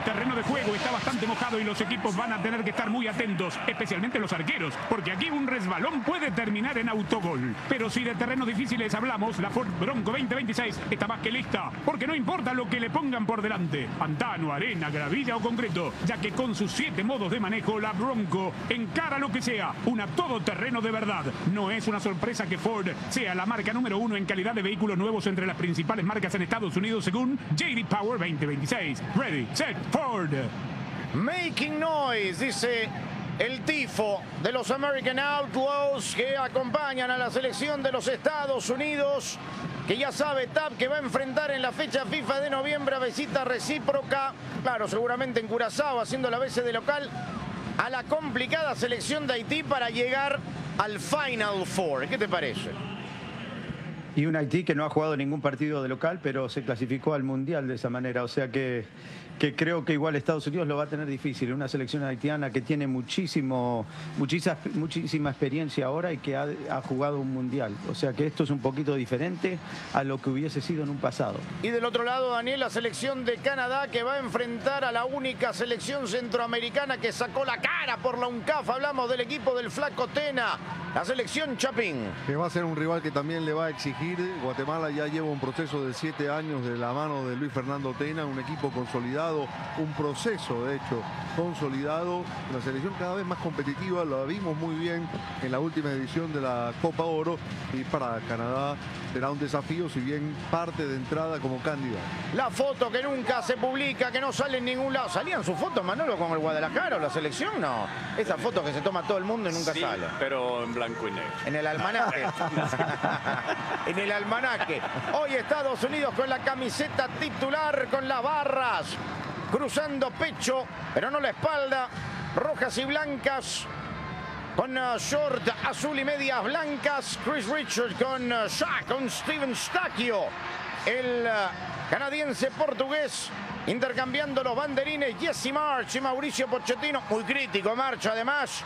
terreno de juego está bastante mojado y los equipos van a tener que estar muy atentos, especialmente los arqueros, porque aquí un resbalón puede terminar en autogol. Pero si de terrenos difíciles hablamos, la Ford Bronco 2026 está más que lista, porque no importa lo que le pongan por delante, pantano, arena, gravilla o concreto, ya que con sus 7 modos de manejo, la Bronco encara lo que sea, una todoterreno de verdad. No es una sorpresa que Ford sea la marca número 1 en calidad de vehículos nuevos entre las principales marcas en Estados Unidos según J.D. Power 2026. Ready, set, Ford. Making noise, dice el tifo de los American Outlaws que acompañan a la selección de los Estados Unidos, que ya sabe TAP que va a enfrentar en la fecha FIFA de noviembre a visita recíproca, claro, seguramente en Curazao, haciendo la veces de local, a la complicada selección de Haití para llegar al Final Four. ¿Qué te parece? Y un Haití que no ha jugado ningún partido de local, pero se clasificó al Mundial de esa manera. O sea que creo que igual Estados Unidos lo va a tener difícil. Una selección haitiana que tiene muchísima experiencia ahora y que ha jugado un Mundial. O sea que esto es un poquito diferente a lo que hubiese sido en un pasado. Y del otro lado, Daniel, la selección de Canadá que va a enfrentar a la única selección centroamericana que sacó la cara por la UNCAF. Hablamos del equipo del Flaco Tena, la selección Chapín. Que va a ser un rival que también le va a exigir. Guatemala ya lleva un proceso de 7 años de la mano de Luis Fernando Tena, un equipo consolidado, un proceso de hecho consolidado, una selección cada vez más competitiva, lo vimos muy bien en la última edición de la Copa Oro, y para Canadá será un desafío, si bien parte de entrada como candidato. La foto que nunca se publica, que no sale en ningún lado. ¿Salían sus fotos, Manolo, con el Guadalajara o la selección? No, esa foto que se toma todo el mundo y nunca sí, sale. Pero en blanco y negro. En el almanaque. En el almanaque. Hoy Estados Unidos con la camiseta titular, con las barras, cruzando pecho, pero no la espalda, rojas y blancas, con short azul y medias blancas. Chris Richards con Shaq, con Steven Stacchio, el canadiense portugués, intercambiando los banderines. Jesse March y Mauricio Pochettino, muy crítico March además,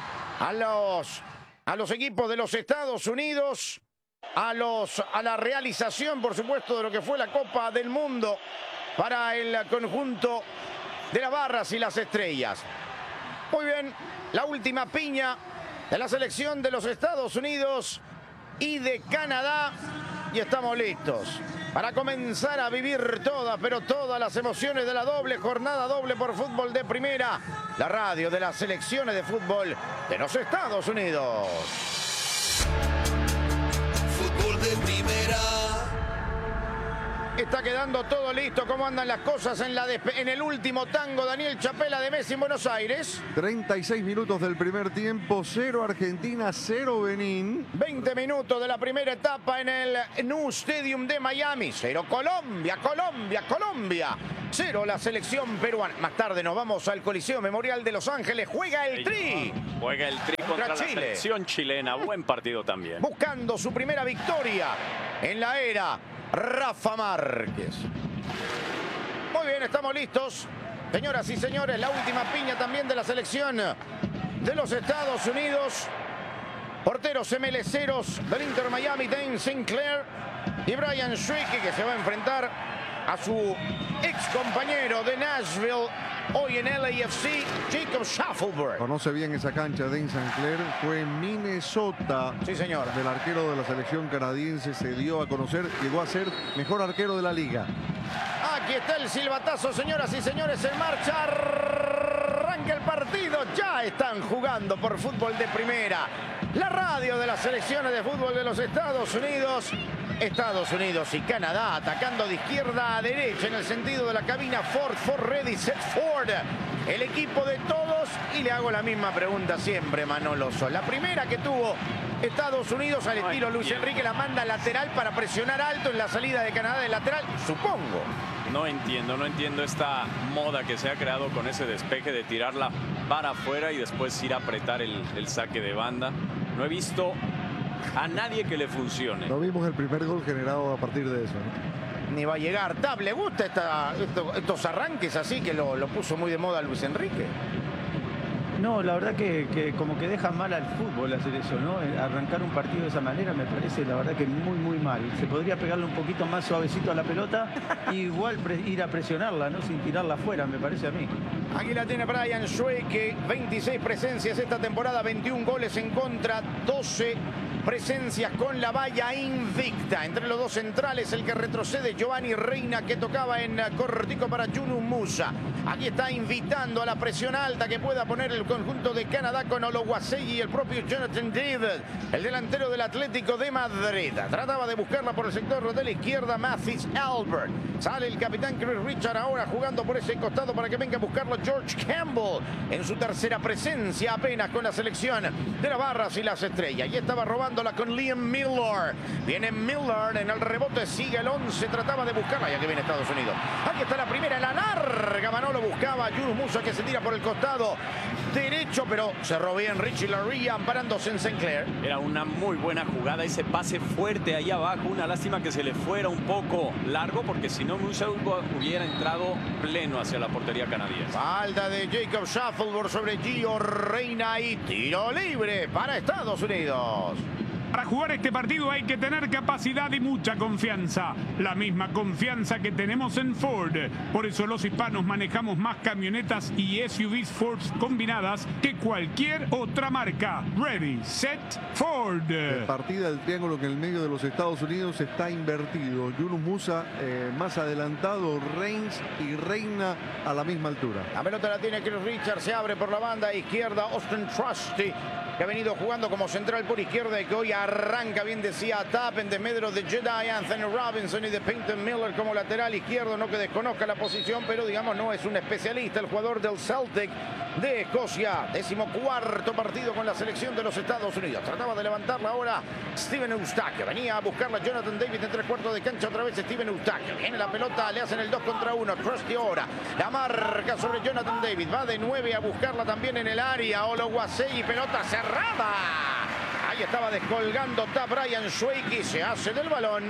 a los equipos de los Estados Unidos, a la realización, por supuesto, de lo que fue la Copa del Mundo para el conjunto de las barras y las estrellas. Muy bien, la última piña de la selección de los Estados Unidos y de Canadá, y estamos listos para comenzar a vivir todas, pero todas las emociones de la doble jornada doble por Fútbol de Primera, la radio de las selecciones de fútbol de los Estados Unidos. Fútbol de Primera. Está quedando todo listo. ¿Cómo andan las cosas en el último tango, Daniel Chapela, de Messi en Buenos Aires? 36 minutos del primer tiempo, 0 Argentina, 0 Benín. 20 minutos de la primera etapa en el New Stadium de Miami. 0 Colombia, 0 la selección peruana. Más tarde nos vamos al Coliseo Memorial de Los Ángeles. Juega el Tri. Juega el Tri contra la selección chilena. Buen partido también. Buscando su primera victoria en la era Rafa Márquez. Muy bien, estamos listos. Señoras y señores, la última piña también de la selección de los Estados Unidos. Porteros MLCeros del Inter Miami, Dane Sinclair y Brian Schwicke, que se va a enfrentar a su ex compañero de Nashville, hoy en LAFC, Jacob Shaffelburg. Conoce bien esa cancha, Dane Sinclair. Fue en Minnesota. Sí, señor. Del arquero de la selección canadiense, se dio a conocer, llegó a ser mejor arquero de la liga. Aquí está el silbatazo, señoras y señores, en marcha. Arranca el partido. Ya están jugando por Fútbol de Primera, la radio de las selecciones de fútbol de los Estados Unidos. Estados Unidos y Canadá atacando de izquierda a derecha en el sentido de la cabina. Ford ready, set Ford. El equipo de todos. Y le hago la misma pregunta siempre, Manolo Sol. La primera que tuvo Estados Unidos al estilo Luis Enrique, la manda lateral para presionar alto en la salida de Canadá de lateral, supongo. No entiendo esta moda que se ha creado con ese despeje de tirarla para afuera y después ir a apretar el saque de banda. No he visto a nadie que le funcione. No vimos el primer gol generado a partir de eso, ¿no? Ni va a llegar. Tab, ¿le gusta estos arranques así que lo puso muy de moda Luis Enrique? No, la verdad que como que deja mal al fútbol hacer eso, ¿no? Arrancar un partido de esa manera me parece, la verdad, que muy mal. Se podría pegarle un poquito más suavecito a la pelota e igual ir a presionarla, ¿no? Sin tirarla afuera, me parece a mí. Aquí la tiene Brian Schweke, 26 presencias esta temporada, 21 goles en contra, 12 presencias con la valla invicta. Entre los dos centrales, el que retrocede, Giovanni Reina, que tocaba en cortico para Yunus Musa. Aquí está invitando a la presión alta que pueda poner el conjunto de Canadá con Oluwaseyi y el propio Jonathan David, el delantero del Atlético de Madrid. Trataba de buscarla por el sector de la izquierda, Mathis Albert. Sale el capitán Chris Richard ahora jugando por ese costado para que venga a buscarlo George Campbell en su tercera presencia apenas con la selección de las Barras y las Estrellas. Y estaba robándola con Liam Miller. Viene Miller en el rebote, sigue el 11, trataba de buscarla, ya que viene Estados Unidos. Aquí está la primera, la larga, Manolo buscaba a Yunus Musa, que se tira por el costado derecho, pero cerró bien Richie Laryea amparándose en Sinclair. Era una muy buena jugada, ese pase fuerte ahí abajo. Una lástima que se le fuera un poco largo, porque si no Musa hubiera entrado pleno hacia la portería canadiense. Falta de Jacob Shuffleboard sobre Gio Reina y tiro libre para Estados Unidos. Para jugar este partido hay que tener capacidad y mucha confianza. La misma confianza que tenemos en Ford. Por eso los hispanos manejamos más camionetas y SUVs Ford combinadas que cualquier otra marca. Ready, set, Ford. Partida del triángulo que en el medio de los Estados Unidos está invertido. Yunus Musa más adelantado, Reigns y Reina a la misma altura. La pelota la tiene Chris Richard, se abre por la banda izquierda Austin Trusty, que ha venido jugando como central por izquierda y que hoy arranca, bien decía Tap, en desmedro de Jedi, Anthony Robinson y de Peyton Miller como lateral izquierdo. No que desconozca la posición, pero digamos no es un especialista. El jugador del Celtic de Escocia, 14º partido con la selección de los Estados Unidos. Trataba de levantarla ahora Steven Eustáquio. Venía a buscarla Jonathan David en 3/4 de cancha, otra vez Steven Eustáquio. Viene la pelota, le hacen el 2 contra 1. Trusty ahora la marca sobre Jonathan David. Va de 9 a buscarla también en el área. Oluwaseyi, pelota cerrada. Ahí estaba descolgando Brian Schweke, se hace del balón.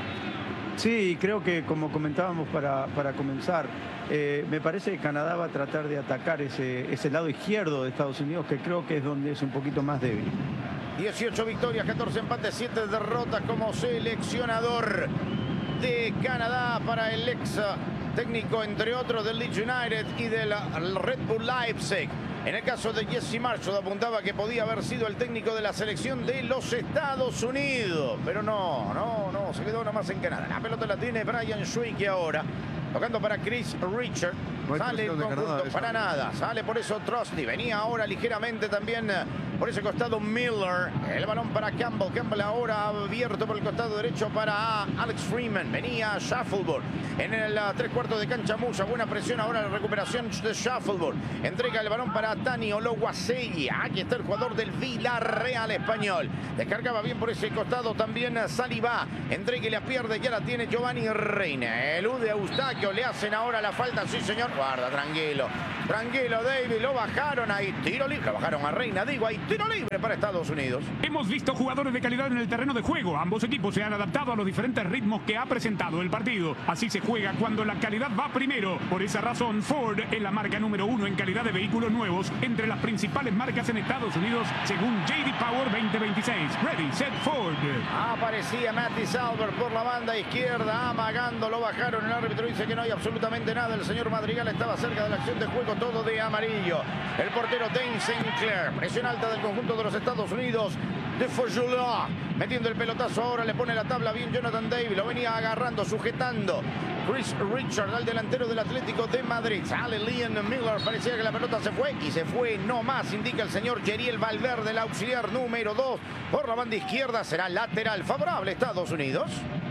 Sí, creo que como comentábamos para comenzar, me parece que Canadá va a tratar de atacar ese lado izquierdo de Estados Unidos, que creo que es donde es un poquito más débil. 18 victorias, 14 empates, 7 derrotas como seleccionador de Canadá para el ex técnico, entre otros, del Leeds United y del Red Bull Leipzig. En el caso de Jesse Marshall apuntaba que podía haber sido el técnico de la selección de los Estados Unidos, pero no, se quedó nomás en Canadá. La pelota la tiene Brian Schweke ahora, tocando para Chris Richard. No sale el conjunto Canadá, para nada, sale por eso Trusty. Venía ahora ligeramente también por ese costado Miller. El balón para Campbell. Campbell ahora abierto por el costado derecho para Alex Freeman. Venía Shuffleboard en el 3/4 de cancha Musa. Buena presión ahora, la recuperación de Shuffleboard. Entrega el balón para Tani Oluwaseyi. Aquí está el jugador del Villarreal español. Descargaba bien por ese costado también Saliba. Entrega y la pierde, ya la tiene Giovanni Reina. Elude a Eustáquio, le hacen ahora la falta, sí señor. Guarda, tranquilo, David, lo bajaron ahí, tiro libre, lo bajaron a Reina, digo, ahí tiro libre para Estados Unidos. Hemos visto jugadores de calidad en el terreno de juego. Ambos equipos se han adaptado a los diferentes ritmos que ha presentado el partido. Así se juega cuando la calidad va primero. Por esa razón, Ford es la marca número 1 en calidad de vehículos nuevos entre las principales marcas en Estados Unidos, según JD Power 2026. Ready, set, Ford. Aparecía Mathis Albert por la banda izquierda, amagando, lo bajaron. El árbitro dice que no hay absolutamente nada. El señor Madrigal estaba cerca de la acción de juego, todo de amarillo. El portero Dane Sinclair, presión alta del conjunto de los Estados Unidos, de Fojula, metiendo el pelotazo ahora, le pone la tabla bien Jonathan David, lo venía agarrando, sujetando Chris Richard al delantero del Atlético de Madrid. Sale Liam Miller, parecía que la pelota se fue y se fue no más, indica el señor Yeriel Valverde, el auxiliar número 2 por la banda izquierda. Será lateral favorable Estados Unidos.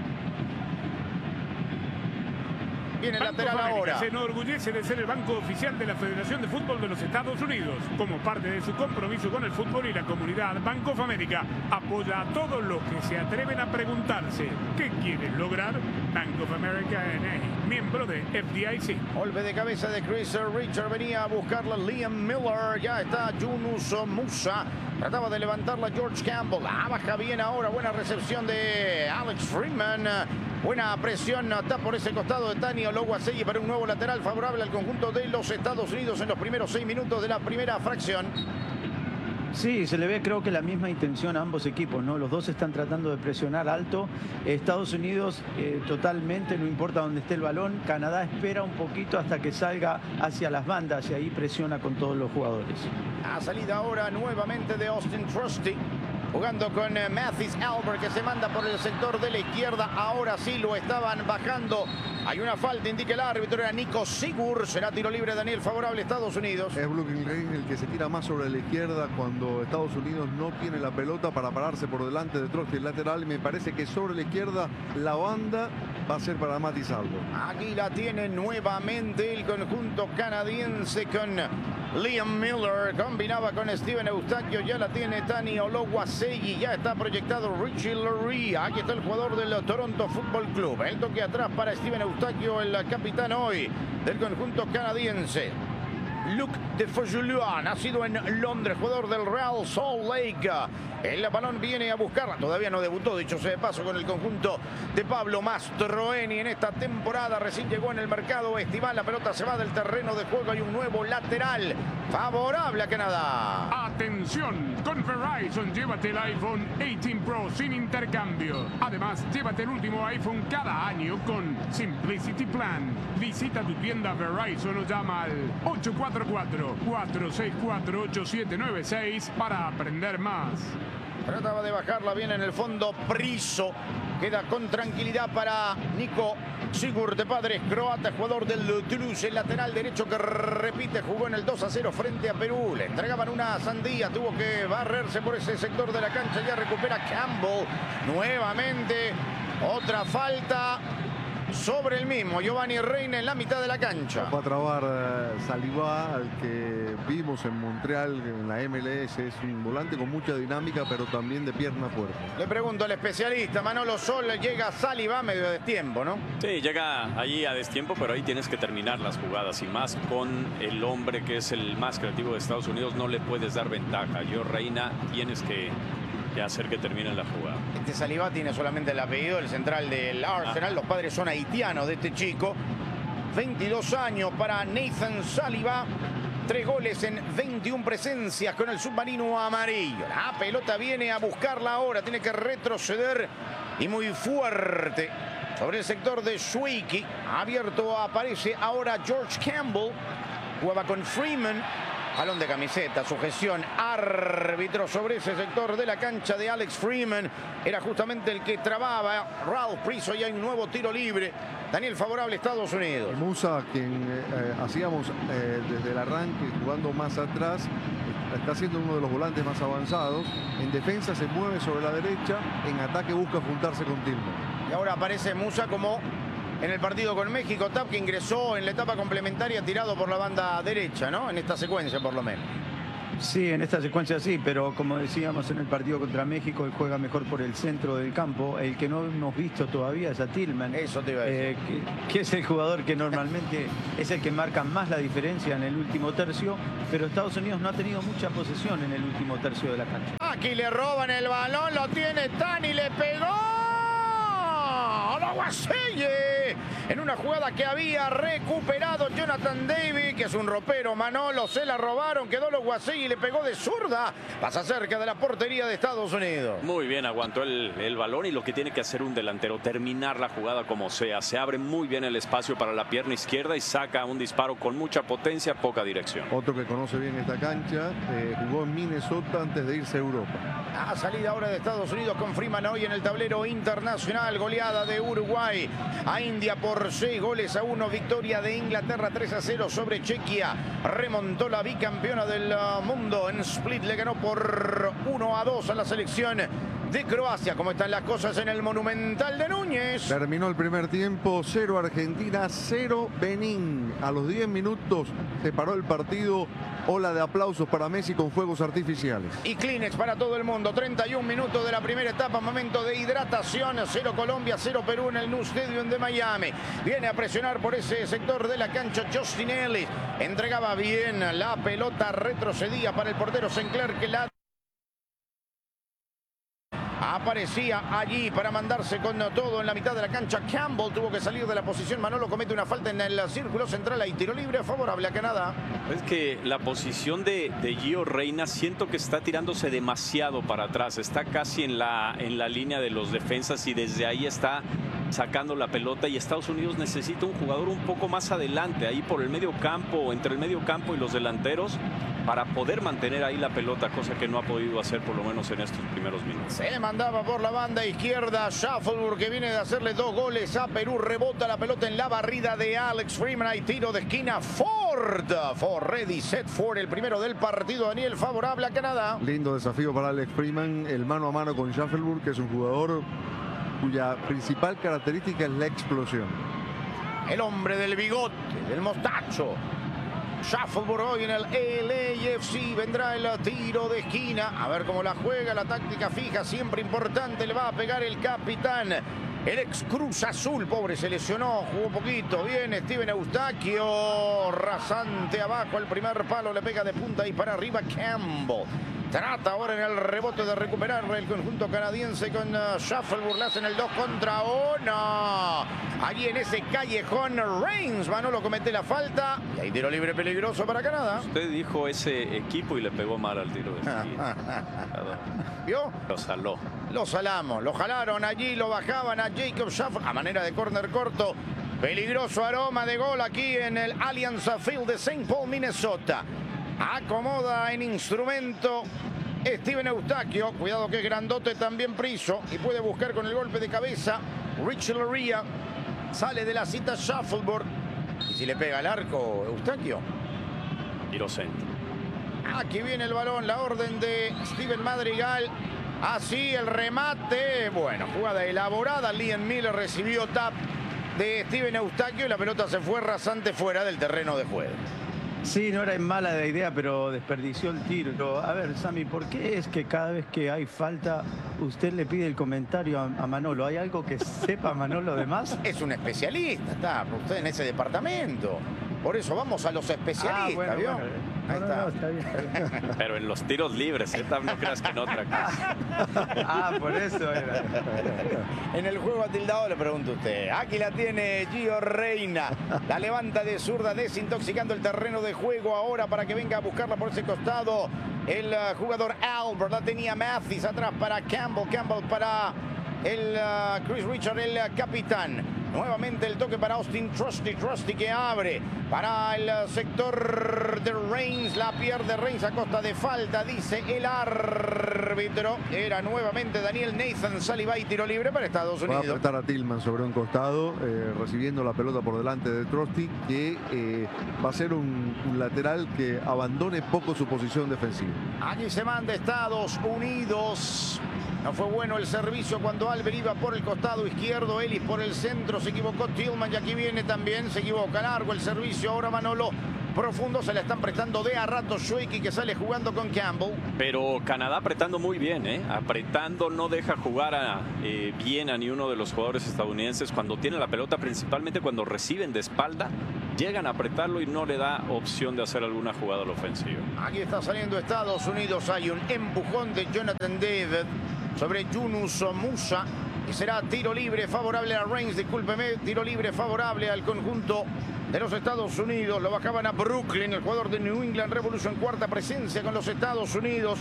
Viene el lateral ahora. Se enorgullece de ser el banco oficial de la Federación de Fútbol de los Estados Unidos. Como parte de su compromiso con el fútbol y la comunidad, Bank of America apoya a todos los que se atreven a preguntarse ¿qué quieren lograr? Bank of America N.A., miembro de FDIC. Golpe de cabeza de Chris Richard, venía a buscarla Liam Miller, ya está Yunus Musa, trataba de levantarla George Campbell, baja bien ahora, buena recepción de Alex Freeman, buena presión, está por ese costado de Tani Ologuasegui para un nuevo lateral favorable al conjunto de los Estados Unidos en los primeros 6 minutos de la primera fracción. Sí, se le ve creo que la misma intención a ambos equipos, ¿no? Los dos están tratando de presionar alto. Estados Unidos totalmente, no importa dónde esté el balón. Canadá espera un poquito hasta que salga hacia las bandas y ahí presiona con todos los jugadores. A salida ahora nuevamente de Austin Trusty, jugando con Mathis Albert, que se manda por el sector de la izquierda. Ahora sí lo estaban bajando. Hay una falta, indica el árbitro, era Nico Sigur. Será tiro libre, Daniel, favorable a Estados Unidos. Es Brooklyn Green el que se tira más sobre la izquierda cuando Estados Unidos no tiene la pelota para pararse por delante de Trusty, el lateral. Y me parece que sobre la izquierda la banda va a ser para Mathis Albert. Aquí la tiene nuevamente el conjunto canadiense con Liam Miller. Combinaba con Steven Eustaquio. Ya la tiene Tani Ologuasegui. Ya está proyectado Richie Lurie. Aquí está el jugador del Toronto Football Club. El toque atrás para Steven Eustaquio, el capitán hoy del conjunto canadiense. Luc de Faugelois, nacido en Londres, jugador del Real Salt Lake. El balón viene a buscarla. Todavía no debutó, dicho sea de paso, con el conjunto de Pablo Mastroeni en esta temporada. Recién llegó en el mercado estival. La pelota se va del terreno de juego. Hay un nuevo lateral favorable a Canadá. Atención, con Verizon llévate el iPhone 18 Pro sin intercambio. Además, llévate el último iPhone cada año con Simplicity Plan. Visita tu tienda Verizon o llama al 844-464-8796 para aprender más. Trataba de bajarla bien en el fondo Priso. Queda con tranquilidad para Nico Sigur, de padres croatas, jugador del Toulouse, el lateral derecho que repite, jugó en el 2-0 frente a Perú. Le entregaban una sandía, tuvo que barrerse por ese sector de la cancha. Ya recupera Campbell. Nuevamente otra falta sobre el mismo Giovanni Reina en la mitad de la cancha. Va a trabar Saliba, al que vimos en Montreal en la MLS. Es un volante con mucha dinámica, pero también de pierna fuerte. Le pregunto al especialista Manolo Sol, llega Saliba medio de tiempo, ¿no? Sí, llega allí a destiempo, pero ahí tienes que terminar las jugadas, y más con el hombre que es el más creativo de Estados Unidos. No le puedes dar ventaja. Yo, Reina, tienes que hacer que termine la jugada. Este Saliba tiene solamente el apellido, el central del Arsenal. Los padres son haitianos de este chico. 22 años para Nathan Saliba. 3 goles en 21 presencias con el submarino amarillo. La pelota viene a buscarla ahora. Tiene que retroceder y muy fuerte sobre el sector de Schweiki. Abierto aparece ahora George Campbell. Jugaba con Freeman. Jalón de camiseta, sujeción, árbitro sobre ese sector de la cancha de Alex Freeman. Era justamente el que trababa Ralph Priso, y hay un nuevo tiro libre. Daniel, favorable a Estados Unidos. Musa, quien hacíamos desde el arranque, jugando más atrás, está siendo uno de los volantes más avanzados. En defensa se mueve sobre la derecha, en ataque busca juntarse con Tillman. Y ahora aparece Musa como en el partido con México. Tap, que ingresó en la etapa complementaria tirado por la banda derecha, ¿no? En esta secuencia, por lo menos. Sí, en esta secuencia sí, pero como decíamos en el partido contra México, él juega mejor por el centro del campo. El que no hemos visto todavía es a Tillman. Eso te iba a decir. Que es el jugador que normalmente es el que marca más la diferencia en el último tercio, pero Estados Unidos no ha tenido mucha posesión en el último tercio de la cancha. Aquí le roban el balón, lo tiene Tani, le pegó. Ologuasegui en una jugada que había recuperado Jonathan David, que es un ropero. Manolo, se la robaron, quedó Ologuasegui y le pegó de zurda. Pasa cerca de la portería de Estados Unidos. Muy bien, aguantó el balón, y lo que tiene que hacer un delantero, terminar la jugada como sea. Se abre muy bien el espacio para la pierna izquierda y saca un disparo con mucha potencia, poca dirección. Otro que conoce bien esta cancha, jugó en Minnesota antes de irse a Europa. A salida ahora de Estados Unidos con Freeman hoy en el tablero internacional. Goleada de Uruguay a India por 6-1. Victoria de Inglaterra 3-0 sobre Chequia. Remontó la bicampeona del mundo en Split. Le ganó por 1-2 a la selección de Croacia. ¿Cómo están las cosas en el Monumental de Núñez? Terminó el primer tiempo, 0 Argentina, 0 Benín. A los 10 minutos se paró el partido. Ola de aplausos para Messi con fuegos artificiales. Y Kleenex para todo el mundo. 31 minutos de la primera etapa, momento de hidratación. 0 Colombia, 0 Perú en el Nou Stadium de Miami. Viene a presionar por ese sector de la cancha Justin Ellis. Entregaba bien la pelota, retrocedía para el portero Sinclair, que la aparecía allí para mandarse con todo en la mitad de la cancha. Campbell tuvo que salir de la posición. Manolo comete una falta en el círculo central. Hay tiro libre favorable a Canadá. Es que la posición de Gio Reyna siento que está tirándose demasiado para atrás. Está casi en la línea de los defensas y desde ahí está sacando la pelota, y Estados Unidos necesita un jugador un poco más adelante, ahí por el medio campo, entre el medio campo y los delanteros, para poder mantener ahí la pelota, cosa que no ha podido hacer por lo menos en estos primeros minutos. Se mandaba por la banda izquierda Shuffleboard, que viene de hacerle 2 goles a Perú. Rebota la pelota en la barrida de Alex Freeman. Hay tiro de esquina. Ford ready, set Ford, el primero del partido. Daniel, favorable a Canadá. Lindo desafío para Alex Freeman, el mano a mano con Shuffleboard, que es un jugador cuya principal característica es la explosión. El hombre del bigote, del mostacho. Shuffleboard hoy en el LAFC. Vendrá el tiro de esquina. A ver cómo la juega, la táctica fija, siempre importante. Le va a pegar el capitán, el ex Cruz Azul. Pobre, se lesionó, jugó poquito. Viene Steven Eustaquio, rasante abajo. El primer palo le pega de punta y para arriba Campbell. Trata ahora en el rebote de recuperar el conjunto canadiense con Shuffleboard. Le hacen el 2 contra 1. Allí en ese callejón Reigns, Manolo comete la falta. Y hay tiro libre peligroso para Canadá. Usted dijo ese equipo y le pegó mal al tiro de esquina. ¿Vio? Lo saló. Lo salamos, lo jalaron allí, lo bajaban a Jacob Shuffleboard a manera de córner corto. Peligroso aroma de gol aquí en el Allianz Field de St. Paul, Minnesota. Acomoda en instrumento Steven Eustaquio. Cuidado que es grandote también Priso y puede buscar con el golpe de cabeza. Richie Laria sale de la cita Shuffleboard. Y si le pega al arco Eustaquio. Tiro centro. Aquí viene el balón, la orden de Steven Madrigal. Así el remate. Bueno, jugada elaborada. Liam Miller recibió tap de Steven Eustaquio y la pelota se fue rasante fuera del terreno de juego. Sí, no era mala la idea, pero desperdició el tiro. A ver, Sammy, ¿por qué es que cada vez que hay falta usted le pide el comentario a Manolo? ¿Hay algo que sepa Manolo de más? Es un especialista, está usted en ese departamento. Por eso vamos a los especialistas, ¿vio? Ahí está. No, está bien. Pero en los tiros libres, no creas que en otra cosa. Por eso era. En el juego atildado le pregunto a usted. Aquí la tiene Gio Reyna. La levanta de zurda, desintoxicando el terreno de juego ahora para que venga a buscarla por ese costado. El jugador Albert, la tenía Mathis atrás para Campbell. Campbell para el Chris Richard, el capitán. Nuevamente el toque para Austin Trusty. Trusty que abre para el sector de Reigns. La pierde Reigns a costa de falta, dice el árbitro. Era nuevamente Daniel Nathan Saliba y tiro libre para Estados Unidos. Va a apretar a Tillman sobre un costado, recibiendo la pelota por delante de Trusty, que va a ser un lateral que abandone poco su posición defensiva. Allí se manda Estados Unidos. No fue bueno el servicio cuando Albert iba por el costado izquierdo, Ellis por el centro, se equivocó Tillman y aquí viene también, se equivoca, largo el servicio, ahora Manolo profundo, se le están prestando de a rato Schweiky, que sale jugando con Campbell. Pero Canadá apretando muy bien, apretando, no deja jugar bien a ni uno de los jugadores estadounidenses cuando tiene la pelota, principalmente cuando reciben de espalda, llegan a apretarlo y no le da opción de hacer alguna jugada a la ofensiva. Aquí está saliendo Estados Unidos, hay un empujón de Jonathan David sobre Yunus Musa y será tiro libre favorable a Reigns, discúlpeme, tiro libre favorable al conjunto de los Estados Unidos. Lo bajaban a Brooklyn, el jugador de New England Revolution, cuarta presencia con los Estados Unidos.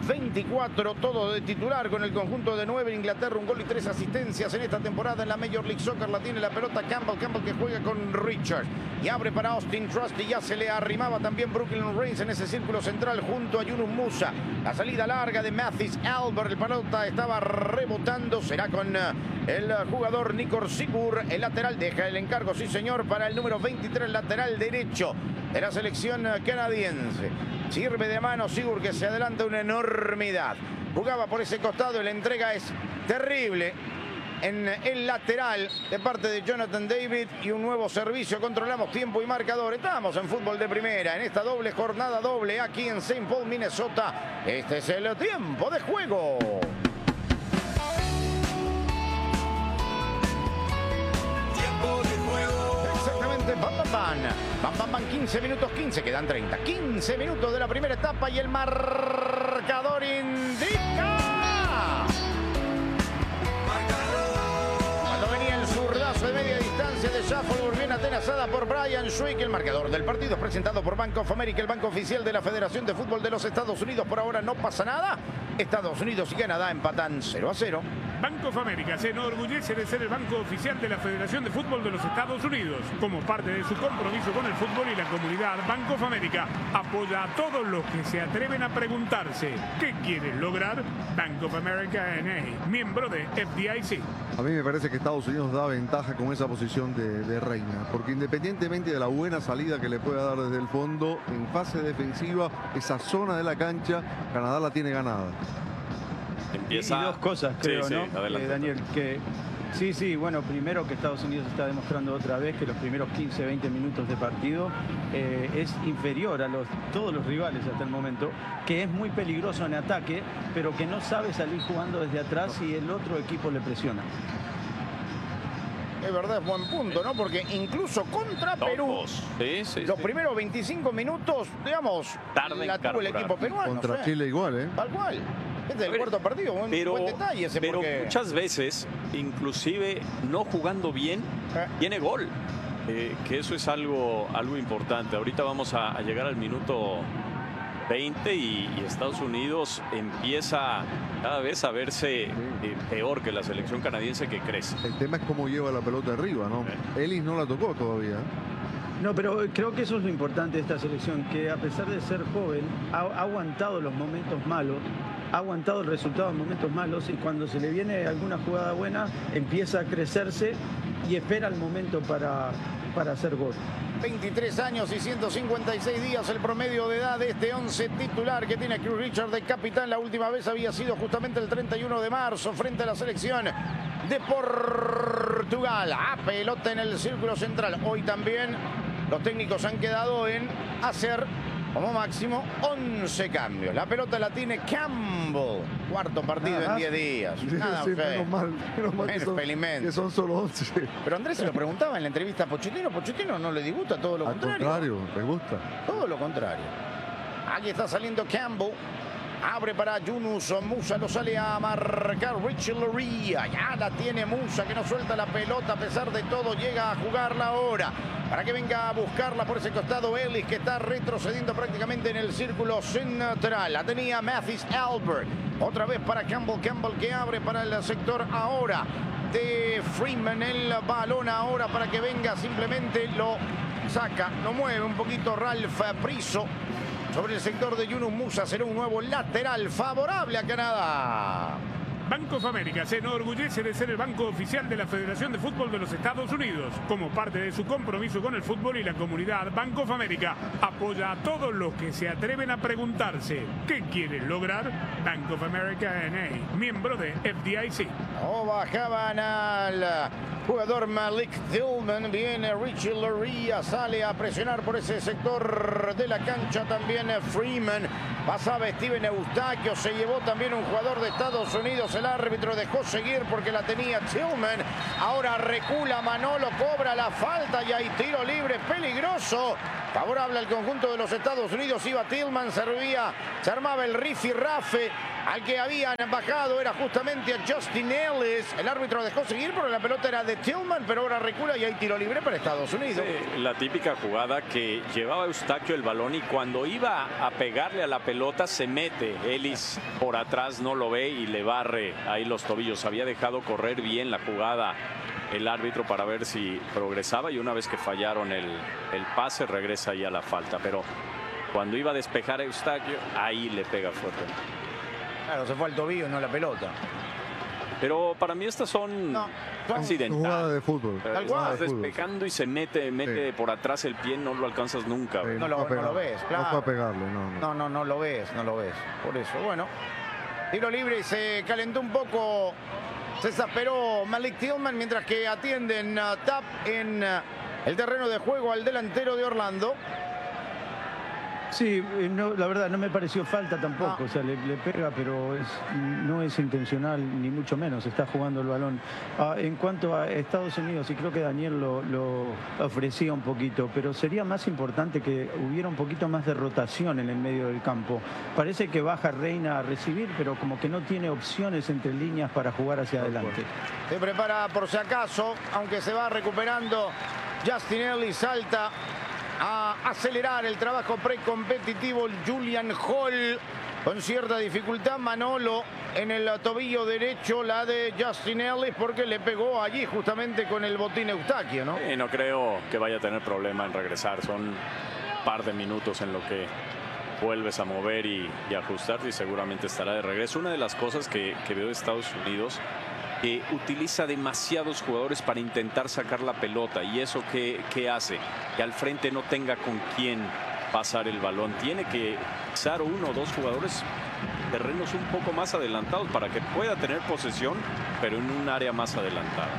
24, todo de titular con el conjunto de Nueva Inglaterra, un gol y 3 asistencias en esta temporada en la Major League Soccer. La tiene la pelota Campbell que juega con Richard y abre para Austin Trusty. Ya se le arrimaba también Brooklyn Reigns en ese círculo central junto a Yunus Musa. La salida larga de Mathis Albert, el pelota estaba rebotando, será con el jugador Nikor Sigur, el lateral. Deja el encargo, sí señor, para el número 23, lateral derecho de la selección canadiense. Sirve de mano Sigur, que se adelanta una enormidad. Jugaba por ese costado y la entrega es terrible en el lateral de parte de Jonathan David y un nuevo servicio. Controlamos tiempo y marcador. Estamos en fútbol de primera en esta doble jornada doble aquí en St. Paul, Minnesota. Este es el tiempo de juego. Tiempo de juego. Exactamente, pam, pam, pam. Pam, pam, pam, 15 minutos 15, quedan 30. 15 minutos de la primera etapa y el marcador indica. Cuando venía el zurdazo de media distancia de Shuffleboard, bien atenazada por Brian Schwick. El marcador del partido es presentado por Bank of America, el banco oficial de la Federación de Fútbol de los Estados Unidos. Por ahora no pasa nada. Estados Unidos y Canadá empatan 0-0. Bank of America se enorgullece de ser el banco oficial de la Federación de Fútbol de los Estados Unidos. Como parte de su compromiso con el fútbol y la comunidad, Bank of America apoya a todos los que se atreven a preguntarse ¿qué quieren lograr? Bank of America N.A., miembro de FDIC. A mí me parece que Estados Unidos da ventaja con esa posición de reina, porque independientemente de la buena salida que le pueda dar desde el fondo, en fase defensiva, esa zona de la cancha, Canadá la tiene ganada. Empieza... Y dos cosas, creo, sí, ¿no? Adelante, Daniel, que sí, bueno, primero que Estados Unidos está demostrando otra vez que los primeros 15, 20 minutos de partido es inferior a todos los rivales hasta el momento, que es muy peligroso en ataque, pero que no sabe salir jugando desde atrás y el otro equipo le presiona. Es verdad, es buen punto, ¿no? Porque incluso contra Perú, los primeros 25 minutos, digamos, tarde la tuvo el equipo peruano. Contra Chile igual, ¿eh? Tal cual. Este es el cuarto partido, buen detalle ese. Pero porque... muchas veces, inclusive no jugando bien, tiene gol. Que eso es algo importante. Ahorita vamos a llegar al minuto 20 y Estados Unidos empieza cada vez a verse peor que la selección canadiense que crece. El tema es cómo lleva la pelota arriba, ¿no? Ellis no la tocó todavía. No, pero creo que eso es lo importante de esta selección, que a pesar de ser joven, ha aguantado los momentos malos, ha aguantado el resultado en momentos malos y cuando se le viene alguna jugada buena, empieza a crecerse y espera el momento para hacer gol. 23 años y 156 días el promedio de edad de este 11 titular que tiene Chris Richard de capitán. La última vez había sido justamente el 31 de marzo frente a la selección de Portugal. Pelota en el círculo central. Hoy también los técnicos han quedado en hacer como máximo 11 cambios. La pelota la tiene Campbell. Cuarto partido en 10 días. Nada, sí, menos mal que son solo 11. Pero Andrés se lo preguntaba en la entrevista a Pochettino. Pochettino no le disgusta, todo lo contrario. Al contrario, le gusta. Todo lo contrario. Aquí está saliendo Campbell. Abre para Yunus Musa, lo sale a marcar Richie Loria. Ya la tiene Musa, que no suelta la pelota a pesar de todo. Llega a jugarla ahora para que venga a buscarla por ese costado Ellis, que está retrocediendo prácticamente en el círculo central. La tenía Mathis Albert. Otra vez para Campbell. Campbell que abre para el sector ahora de Freeman. El balón ahora para que venga, simplemente lo saca, lo mueve un poquito Ralph Priso. Sobre el sector de Yunus Musa será un nuevo lateral favorable a Canadá. Bank of America se enorgullece de ser el banco oficial de la Federación de Fútbol de los Estados Unidos. Como parte de su compromiso con el fútbol y la comunidad, Bank of America apoya a todos los que se atreven a preguntarse ¿qué quieren lograr? Bank of America N.A., miembro de FDIC. Bajaban al jugador Malik Tillman. Viene Richie Loria, sale a presionar por ese sector de la cancha también Freeman. Pasaba Steven Eustaquio, se llevó también un jugador de Estados Unidos. El árbitro dejó seguir porque la tenía Tillman. Ahora recula Manolo, cobra la falta y hay tiro libre peligroso. Favorable al conjunto de los Estados Unidos. Iba Tillman, se armaba el rifirrafe. Al que habían bajado era justamente a Justin Ellis. El árbitro dejó seguir porque la pelota era de Tillman, pero ahora recula y hay tiro libre para Estados Unidos. Sí, la típica jugada que llevaba Eustaquio el balón y cuando iba a pegarle a la pelota se mete. Ellis por atrás no lo ve y le barre ahí los tobillos. Había dejado correr bien la jugada el árbitro para ver si progresaba y una vez que fallaron el pase regresa ya la falta. Pero cuando iba a despejar a Eustaquio, ahí le pega fuerte. Claro, se fue al tobillo y no la pelota. Pero para mí estas son accidentales. Jugada de fútbol. Tal cual. Estás despejando y se mete por atrás el pie, no lo alcanzas nunca. No lo ves, claro. No fue a pegarle, no. No lo ves. Por eso, bueno. Tiro libre y se calentó un poco. Se exasperó Malik Tillman mientras que atienden tap en el terreno de juego al delantero de Orlando. Sí, no, la verdad no me pareció falta tampoco, o sea, le pega, pero no es intencional, ni mucho menos, está jugando el balón. En cuanto a Estados Unidos, y creo que Daniel lo ofrecía un poquito, pero sería más importante que hubiera un poquito más de rotación en el medio del campo. Parece que baja Reina a recibir, pero como que no tiene opciones entre líneas para jugar hacia adelante. Se prepara por si acaso, aunque se va recuperando. Justin Ellis salta a acelerar el trabajo precompetitivo. Julian Hall con cierta dificultad. Manolo en el tobillo derecho, la de Justin Ellis, porque le pegó allí justamente con el botín Eustaquio, ¿no? No creo que vaya a tener problema en regresar. Son un par de minutos en lo que vuelves a mover y ajustarte, y seguramente estará de regreso. Una de las cosas que veo de Estados Unidos, que utiliza demasiados jugadores para intentar sacar la pelota, y eso ¿qué hace? Que al frente no tenga con quién pasar el balón. Tiene que usar uno o dos jugadores terrenos un poco más adelantados para que pueda tener posesión, pero en un área más adelantada.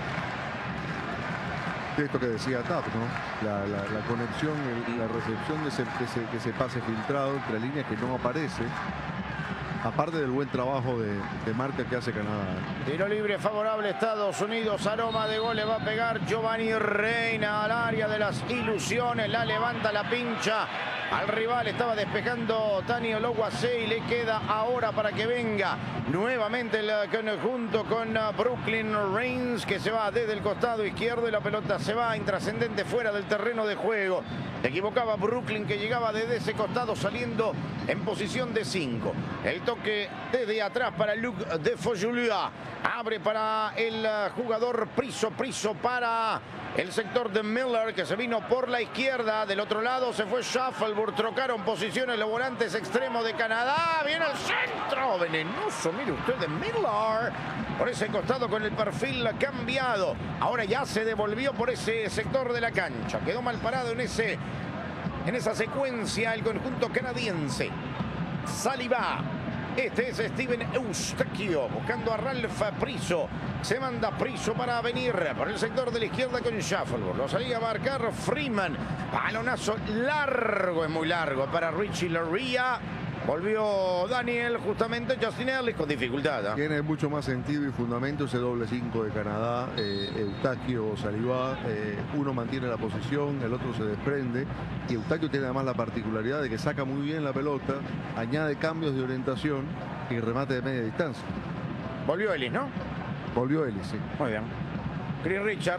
Esto que decía Tap, ¿no? La conexión, la recepción de ese pase filtrado entre líneas que no aparece. Aparte del buen trabajo de marca que hace Canadá. Tiro libre favorable Estados Unidos. Aroma de gol le va a pegar Giovanni Reina al área de las ilusiones. La levanta, la pincha al rival. Estaba despejando Tani Ologuase y le queda ahora para que venga nuevamente el conjunto con Brooklyn Reigns, que se va desde el costado izquierdo y la pelota se va intrascendente fuera del terreno de juego. Se equivocaba Brooklyn, que llegaba desde ese costado saliendo en posición de 5. El toque desde atrás para Luc de Fojulia. Abre para el jugador Priso para el sector de Miller, que se vino por la izquierda. Del otro lado se fue Shuffleboard. Trocaron posiciones los volantes extremos de Canadá. Viene al centro. Venenoso, mire usted, de Miller. Por ese costado con el perfil cambiado. Ahora ya se devolvió por ese sector de la cancha. Quedó mal parado en esa secuencia el conjunto canadiense. Saliba. Este es Steven Eustaquio buscando a Ralph Priso. Se manda Priso para venir por el sector de la izquierda con Shuffleboard. Lo salía a marcar Freeman. Balonazo largo, es muy largo para Richie Laryea. Volvió Daniel, justamente Justin Ellis con dificultad. Tiene mucho más sentido y fundamento ese doble 5 de Canadá. Eustaquio, Saliba, uno mantiene la posición, el otro se desprende. Y Eustaquio tiene además la particularidad de que saca muy bien la pelota, añade cambios de orientación y remate de media distancia. Volvió Ellis, ¿no? Volvió Ellis, sí. Muy bien. Chris Richard.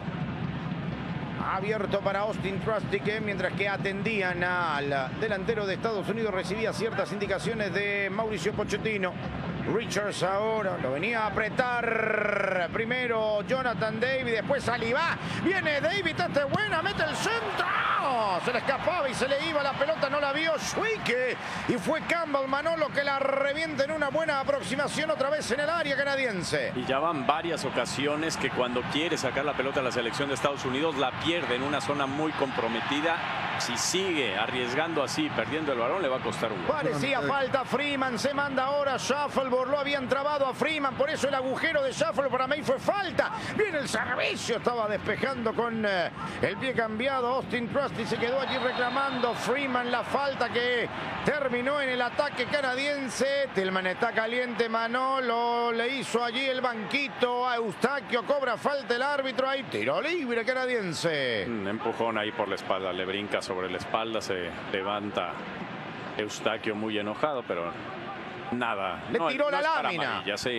Abierto para Austin Trusty, mientras que atendían al delantero de Estados Unidos, recibía ciertas indicaciones de Mauricio Pochettino. Richards ahora lo venía a apretar. Primero Jonathan David, después Saliba. Viene David, esta es buena, mete el centro. Se le escapaba y se le iba la pelota, no la vio Schwicke. Y fue Campbell Manolo que la revienta en una buena aproximación otra vez en el área canadiense. Y ya van varias ocasiones que cuando quiere sacar la pelota a la selección de Estados Unidos la pierde en una zona muy comprometida. Si sigue arriesgando así, perdiendo el balón, le va a costar un gol. Parecía falta. Freeman se manda ahora. Shuffleboard lo habían trabado a Freeman, por eso el agujero de Shuffleboard para mí fue falta. Viene el servicio, estaba despejando con el pie cambiado. Austin Trusty se quedó allí reclamando. Freeman la falta que terminó en el ataque canadiense. Tillman está caliente. Manolo le hizo allí el banquito a Eustaquio. Cobra falta el árbitro. Hay tiro libre canadiense. Un empujón ahí por la espalda, le brinca sobre la espalda, se levanta Eustaquio muy enojado, pero nada. Le tiró la es para lámina. amarilla, sí.